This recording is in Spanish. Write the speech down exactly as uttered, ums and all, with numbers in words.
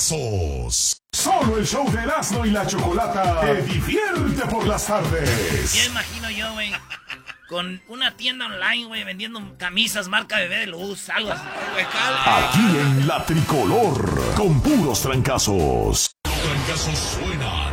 trancazos. Solo el show de Erasmo y la Chocolata te divierte por las tardes. Ya imagino yo, güey, con una tienda online, güey, vendiendo camisas marca Bebé de Luz, algo así. Aquí en La Tricolor, con puros trancazos. Los trancazos suenan